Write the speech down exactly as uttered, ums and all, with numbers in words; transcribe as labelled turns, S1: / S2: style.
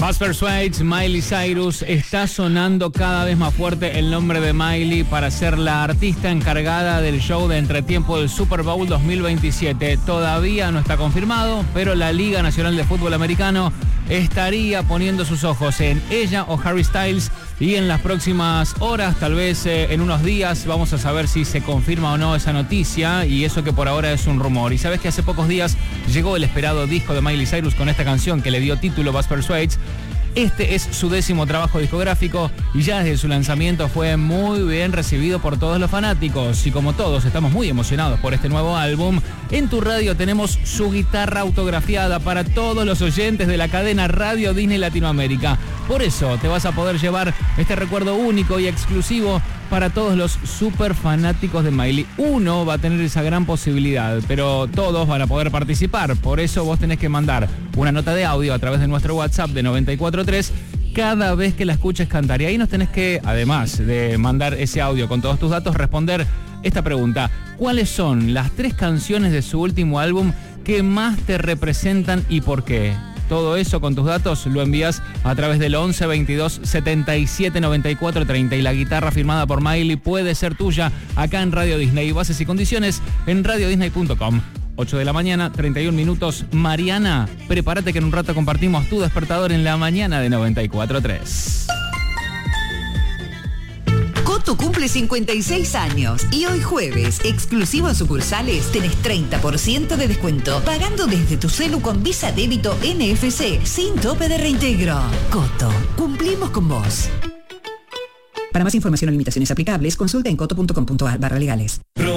S1: Buzz Persuades, Miley Cyrus. Está sonando cada vez más fuerte el nombre de Miley para ser la artista encargada del show de entretiempo del Super Bowl dos mil veintisiete. Todavía no está confirmado, pero la Liga Nacional de Fútbol Americano estaría poniendo sus ojos en ella o Harry Styles, y en las próximas horas, tal vez eh, en unos días, vamos a saber si se confirma o no esa noticia, y eso que por ahora es un rumor. Y sabes que hace pocos días llegó el esperado disco de Miley Cyrus con esta canción que le dio título Buzz Persuades. Este es su décimo trabajo discográfico y ya desde su lanzamiento fue muy bien recibido por todos los fanáticos. Y como todos estamos muy emocionados por este nuevo álbum, en tu radio tenemos su guitarra autografiada para todos los oyentes de la cadena Radio Disney Latinoamérica. Por eso te vas a poder llevar este recuerdo único y exclusivo para todos los super fanáticos de Miley. Uno va a tener esa gran posibilidad, pero todos van a poder participar. Por eso vos tenés que mandar una nota de audio a través de nuestro WhatsApp de noventa y cuatro tres cada vez que la escuches cantar. Y ahí nos tenés que, además de mandar ese audio con todos tus datos, responder esta pregunta: ¿cuáles son las tres canciones de su último álbum que más te representan y por qué? Todo eso con tus datos lo envías a través del once veintidós setenta y siete noventa y cuatro treinta, y la guitarra firmada por Miley puede ser tuya acá en Radio Disney. Bases y condiciones en radio disney punto com. ocho de la mañana, treinta y un minutos. Mariana, prepárate que en un rato compartimos tu despertador en la mañana de noventa y cuatro tres.
S2: Coto cumple cincuenta y seis años y hoy jueves, exclusivo en sucursales, tenés treinta por ciento de descuento pagando desde tu celu con Visa Débito N F C sin tope de reintegro. Coto, cumplimos con vos. Para más información o limitaciones aplicables, consulta en coto punto com punto a r barra legales.